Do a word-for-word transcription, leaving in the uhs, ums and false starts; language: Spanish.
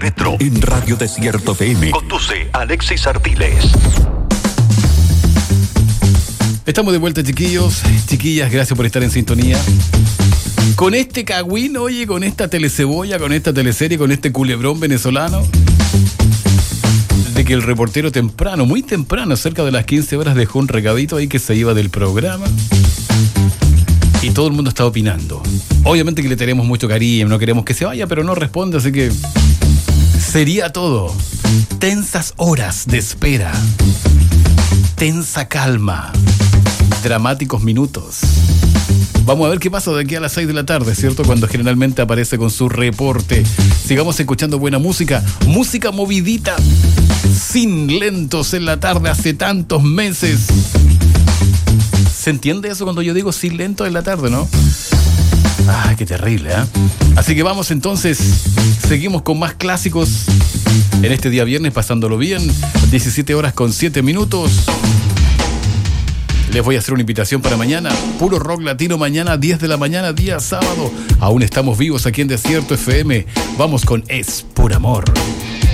Retro en Radio Desierto F M. Conduce Alexis Artiles. Estamos de vuelta, chiquillos, chiquillas, gracias por estar en sintonía. Con este cagüín, oye, con esta telecebolla, con esta teleserie, con este culebrón venezolano. De que el reportero temprano, muy temprano, cerca de las quince horas, dejó un recadito ahí que se iba del programa. Y todo el mundo está opinando. Obviamente que le tenemos mucho cariño, no queremos que se vaya, pero no responde, así que sería todo. Tensas horas de espera. Tensa calma. Dramáticos minutos. Vamos a ver qué pasa de aquí a las seis de la tarde, ¿cierto? Cuando generalmente aparece con su reporte. Sigamos escuchando buena música. Música movidita. Sin lentos en la tarde hace tantos meses. ¿Se entiende eso cuando yo digo sin lento en la tarde, no? Ay, qué terrible, ¿eh? Así que vamos entonces, seguimos con más clásicos en este día viernes, pasándolo bien, diecisiete horas con siete minutos. Les voy a hacer una invitación para mañana, puro rock latino mañana, diez de la mañana, día sábado. Aún estamos vivos aquí en Desierto F M. Vamos con Es por Amor.